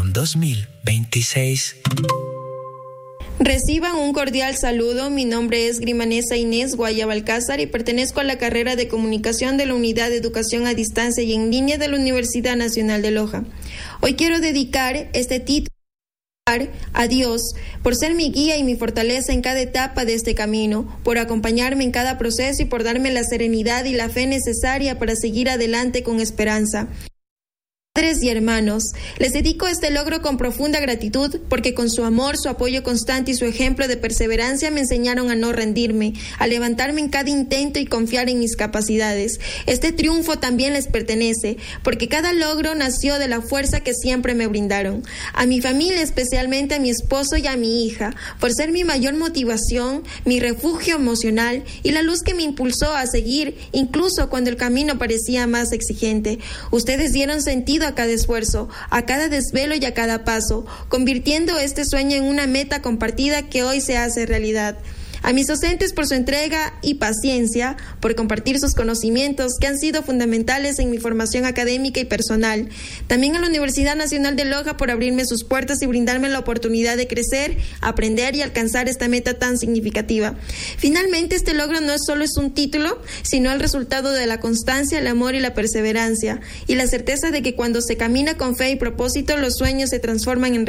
Educación 2026. Reciban un cordial saludo. Mi nombre es Grimanesa Inés Guayaba Alcázar y pertenezco a la carrera de Comunicación de la Unidad de Educación a Distancia y en Línea de la Universidad Nacional de Loja. Hoy quiero dedicar este título a Dios por ser mi guía y mi fortaleza en cada etapa de este camino, por acompañarme en cada proceso y por darme la serenidad y la fe necesaria para seguir adelante con esperanza. Padres y hermanos, les dedico este logro con profunda gratitud porque con su amor, su apoyo constante y su ejemplo de perseverancia me enseñaron a no rendirme, a levantarme en cada intento y confiar en mis capacidades. Este triunfo también les pertenece porque cada logro nació de la fuerza que siempre me brindaron. A mi familia, especialmente a mi esposo y a mi hija, por ser mi mayor motivación, mi refugio emocional y la luz que me impulsó a seguir incluso cuando el camino parecía más exigente. Ustedes dieron sentido a cada esfuerzo, a cada desvelo y a cada paso, convirtiendo este sueño en una meta compartida que hoy se hace realidad. A mis docentes por su entrega y paciencia, por compartir sus conocimientos que han sido fundamentales en mi formación académica y personal. También a la Universidad Nacional de Loja por abrirme sus puertas y brindarme la oportunidad de crecer, aprender y alcanzar esta meta tan significativa. Finalmente, este logro no solo es un título, sino el resultado de la constancia, el amor y la perseverancia, y la certeza de que cuando se camina con fe y propósito, los sueños se transforman en